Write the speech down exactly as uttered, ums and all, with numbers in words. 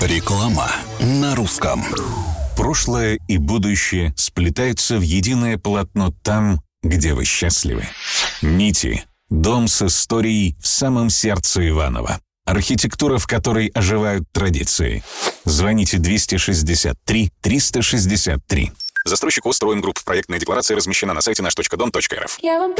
Реклама на русском. Прошлое и будущее сплетаются в единое полотно там, где вы счастливы. Нити. Дом с историей в самом сердце Иваново. Архитектура, в которой оживают традиции. Звоните двести шестьдесят три триста шестьдесят три. Застройщик ОС «Строим Групп». Проектная декларация размещена на сайте наш точка дом точка эр эф.